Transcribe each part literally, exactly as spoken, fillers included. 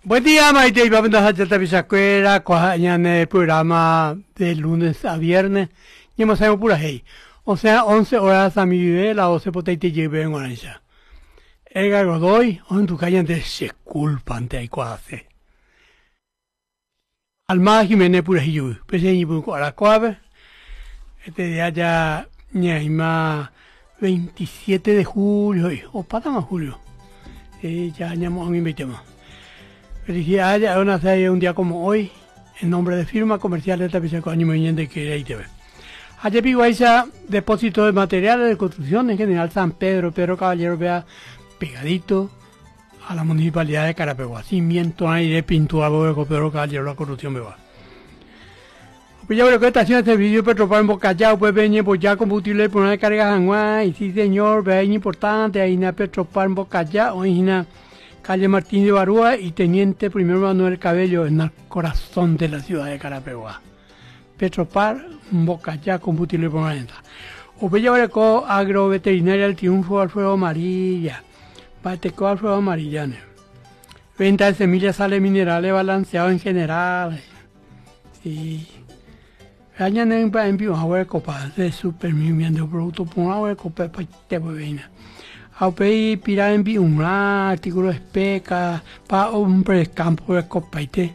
Buen día, Maite, y vamos a hacer esta bisacuela, en el programa de lunes a viernes, y hemos salido pura hey. O sea, once horas a mi vida, la once potente lleve en Guaracha. Ega Godoy, on tu calle de se culpan de ahí cuase. Alma Jiménez pura hiyu, pese en Ibu a la cuave, este día ya, ñaima, veintisiete de julio, o para más julio, eh, ya añamos a mi invitemos. Felicidades a una serie un día como hoy, en nombre de firma comercial de Tapizaco Año Movimiento que era I T V. Allá Piguaiza, depósito de materiales de construcción en general San Pedro, Pedro Caballero, vea, pegadito a la municipalidad de Carapeguá. Cimiento ahí de pintura, de Pedro Caballero, la corrupción me va. Pues ya veo que estación de servicio Petropar en Bocallao, pues venye, pues ya combustible por una carga Janguá, y sí señor, vea, es importante, ahí na Petropar en Bocallao, ahí na calle Martín de Barúa y Teniente Primero Manuel Cabello en el corazón de la ciudad de Carapeguá. Petropar, Bocallá, combustible permanente. Opeya Bareco, agroveterinaria El Triunfo, Alfredo Amarilla. Bateco, Alfredo Amarilla. Venta de semillas, sales minerales balanceado en general. Sí. Añan en envío a hueco para hacer supermimiento producto por una hueco para te voy a pedir pirar en un artículo de pesca para un campo de copaite.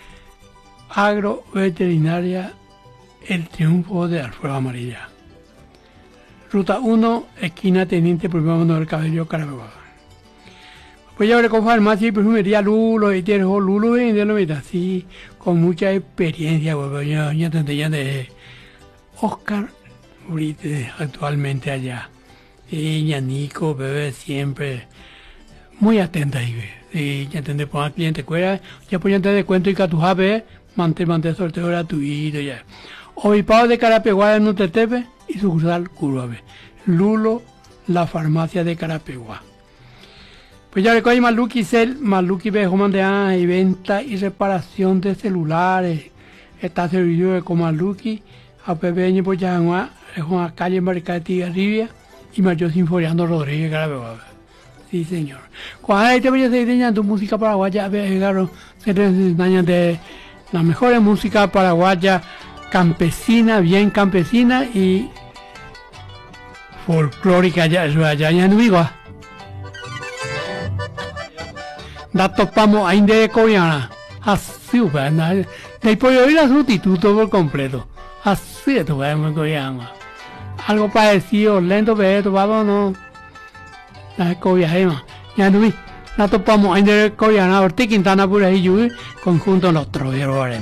Agroveterinaria El Triunfo de Alfredo Amarilla. Ruta uno, esquina Teniente Primero Manuel Cabello, Carapeguá. Pues ya hablé con farmacia y perfumería Lulo, y tiene Lulo y de lo así, con mucha experiencia, pues ya ya ya de Oscar Uribe, actualmente allá. Y Nico, bebé, siempre muy atenta y y ya entendé por el cliente cuera, ya pues ya te de cuento y catujabe, mante mante sorteo gratuito ya. Obispado de Carapeguá en Nutetepe y sucursal Curuabe. Lulo, la farmacia de Carapeguá. Pues ya recoge Maluki Cel, Maluki Bejoman de A y venta y reparación de celulares. Está servicio de Comaluki, a Pepeño pues ya es una calle Maricati Arribia y Mayor Sinforiano Rodríguez Carapeguá. Sí, señor. Cuando hay te voy a enseñar tu música paraguaya, llegaron se te enseñan de las mejores músicas paraguaya, campesina, bien campesina y folclórica allá, eso allá en Uruguay. Da topamos ahí de coreana. Así, ¿verdad? De pollo ir a sustituto por completo. Así es, tu en coreano. Algo parecido, lento, pero vamos, no. La coreana, ya no vi. La topamos ahí de coreana, Ortiz Quintana por ahí, conjunto los troyeros.